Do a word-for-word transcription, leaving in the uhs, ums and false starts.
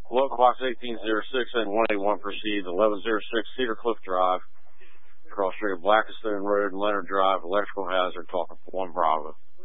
Local box eighteen oh six and one eighty-one proceeds, eleven oh six Cedar Cliff Drive, cross street of Blackstone Road and Leonard Drive, electrical hazard, talking for one Bravo.